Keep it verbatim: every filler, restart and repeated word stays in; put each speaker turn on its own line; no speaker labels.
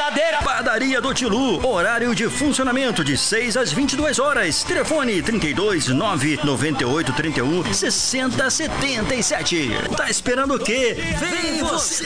verdadeira.
Padaria do Tilu, horário de funcionamento de seis às vinte e duas horas. Telefone trinta e dois, nove noventa e oito, trinta e um, sessenta, setenta e sete. Tá esperando o quê? Vem você!